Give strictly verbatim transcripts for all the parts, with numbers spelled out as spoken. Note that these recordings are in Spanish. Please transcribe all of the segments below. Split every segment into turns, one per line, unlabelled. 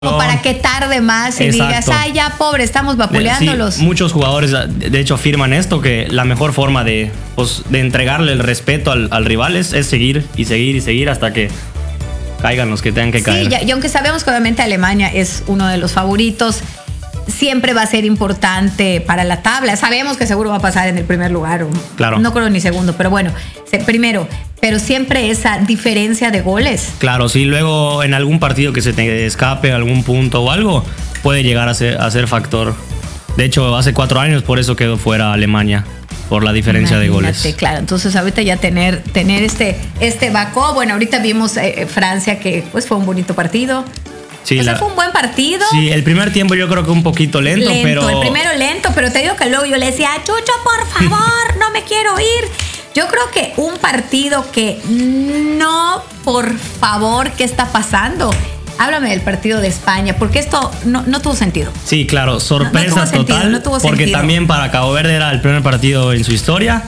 Como para que tarde más y
Exacto.
digas, ay, ya pobre, estamos vapuleándolos.
Sí, muchos jugadores de hecho afirman esto, que la mejor forma de, pues, de entregarle el respeto al, al rival es, es seguir y seguir y seguir hasta que caigan los que tengan que
Sí,
caer.
ya, y aunque sabemos que obviamente Alemania es uno de los favoritos, siempre va a ser importante para la tabla. Sabemos que seguro va a pasar en el primer lugar.
Claro.
No creo ni segundo, pero bueno, primero. Pero siempre esa diferencia de goles.
Claro, sí, luego en algún partido que se te escape algún punto o algo, puede llegar a ser, a ser factor. De hecho, hace cuatro años por eso quedó fuera Alemania, por la diferencia
Imagínate,
de goles.
Claro, entonces ahorita ya tener, tener este, este Bacó. Bueno, ahorita vimos eh, Francia, que pues fue un bonito partido.
Sí,
o sea,
la,
fue un buen partido.
Sí, el primer tiempo yo creo que un poquito lento,
lento
pero...
el primero lento, pero te digo que luego yo le decía, Chucho, por favor, no me quiero ir. Yo creo que un partido que no, por favor, ¿qué está pasando? Háblame del partido de España, porque esto no, no tuvo sentido.
Sí, claro, sorpresa
no, no tuvo
total,
sentido, no tuvo
porque
sentido.
también para Cabo Verde era el primer partido en su historia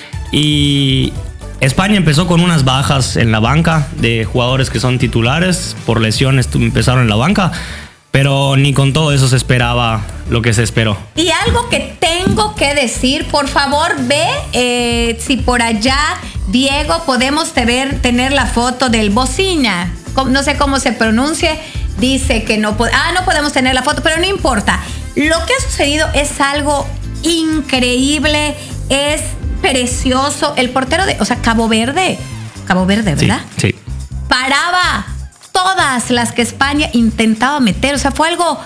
y España empezó con unas bajas en la banca de jugadores que son titulares, por lesiones empezaron en la banca, pero ni con todo eso se esperaba lo que se esperó.
Y algo que tengo que decir, por favor, ve eh, si por allá, Diego, podemos tener, tener la foto del Bocina. No sé cómo se pronuncie. Dice que no podemos. Ah, no podemos tener la foto, pero no importa. Lo que ha sucedido es algo increíble, es precioso. El portero de, o sea, Cabo Verde, Cabo Verde, ¿verdad?
Sí, sí.
Paraba todas las que España intentaba meter. O sea, fue algo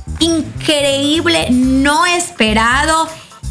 increíble, no esperado.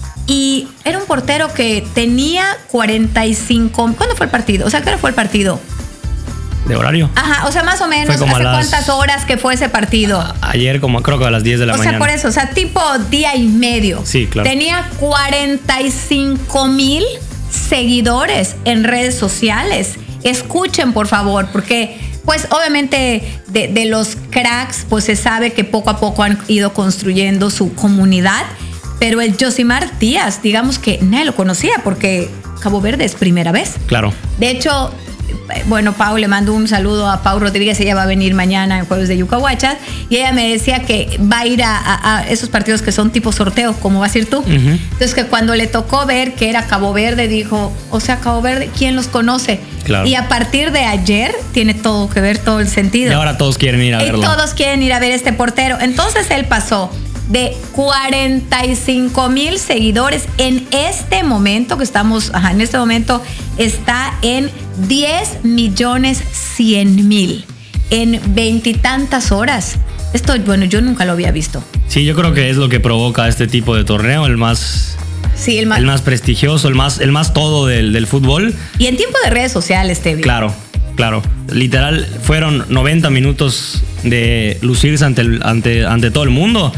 Y era un portero que tenía cuarenta y cinco. ¿Cuándo fue el partido? O sea, ¿qué hora fue el partido?
¿De horario?
Ajá, o sea, más o menos. ¿Hace
las...
cuántas horas que fue ese partido?
A- ayer, como creo que a las diez de la
o
mañana.
O sea, por eso, o sea, tipo día y medio.
Sí, claro.
Tenía cuarenta y cinco mil seguidores en redes sociales. Escuchen, por favor, porque pues obviamente de, de los cracks, pues se sabe que poco a poco han ido construyendo su comunidad, pero el Josimar Díaz, digamos que nadie lo conocía porque Cabo Verde es primera vez.
Claro.
De hecho, bueno, Pau, le mando un saludo a Pau Rodríguez, ella va a venir mañana en Jueves de Yucahuachas, y ella me decía que va a ir a, a, a esos partidos que son tipo sorteo, como vas a ir tú. Uh-huh. Entonces, que cuando le tocó ver que era Cabo Verde, dijo, o sea, Cabo Verde, ¿quién los conoce?
Claro.
Y a partir de ayer tiene todo que ver, todo el sentido.
Y ahora todos quieren ir a verlo.
Y todos quieren ir a ver este portero. Entonces él pasó de cuarenta y cinco mil seguidores en este momento que estamos, ajá, en este momento está en diez millones cien mil en veintitantas horas. Esto, bueno, yo nunca lo había visto.
Sí, yo creo que es lo que provoca este tipo de torneo, el más...
Sí, el más,
el más prestigioso, el más, el más todo del, del fútbol.
Y en tiempo de redes sociales, Tevi.
Claro, claro. Literal, fueron noventa minutos de lucirse ante, el, ante, ante todo el mundo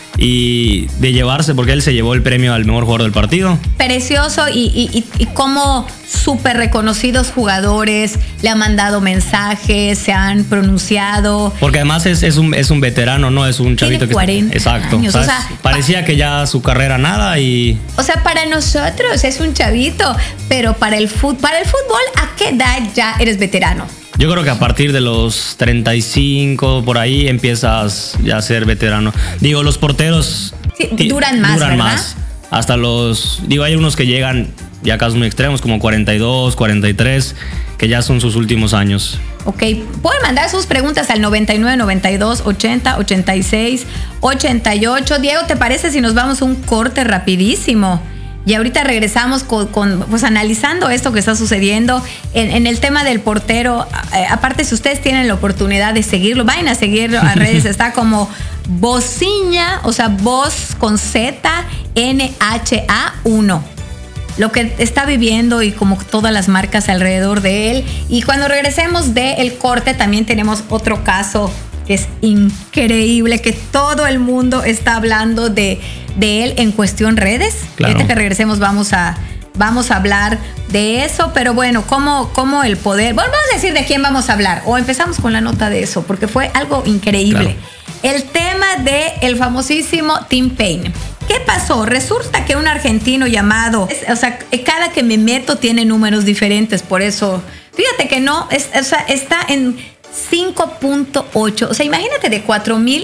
y de llevarse, porque él se llevó el premio al mejor jugador del partido.
Precioso y, y, y, y como súper reconocidos jugadores le han mandado mensajes, se han pronunciado.
Porque además es, es, un, es un veterano, no es un chavito
Tiene cuarenta
que... Exacto.
años,
O sea,
o sea,
parecía que ya su carrera nada y...
O sea, para nosotros es un chavito, pero para el fútbol, para el fútbol, ¿a qué edad ya eres veterano?
Yo creo que a partir de los treinta y cinco, por ahí, empiezas ya a ser veterano. Digo, los porteros...
Sí, duran más,
duran
¿verdad?
más. Hasta los... Digo, hay unos que llegan ya casos muy extremos, como cuarenta y dos, cuarenta y tres, que ya son sus últimos años.
Ok, pueden mandar sus preguntas al noventa y nueve, noventa y dos, ochenta, ochenta y seis, ochenta y ocho. Diego, ¿te parece si nos vamos a un corte rapidísimo? Y ahorita regresamos con, con, pues analizando esto que está sucediendo en, en el tema del portero. Eh, aparte, si ustedes tienen la oportunidad de seguirlo, vayan a seguir a redes. Está como Bociña, o sea, voz con Z, N H A uno. Lo que está viviendo y como todas las marcas alrededor de él. Y cuando regresemos del corte también tenemos otro caso que es increíble, que todo el mundo está hablando de, de él en cuestión redes.
Claro.
Ahorita que regresemos vamos a, vamos a hablar de eso, pero bueno, ¿cómo, cómo el poder? Bueno, vamos a decir de quién vamos a hablar, o empezamos con la nota de eso, porque fue algo increíble. Claro. El tema de el famosísimo Tim Payne. ¿Qué pasó? Resulta que un argentino llamado, es, o sea, cada que me meto tiene números diferentes, por eso, fíjate que no, es, o sea, está en cinco punto ocho. O sea, imagínate de cuatro mil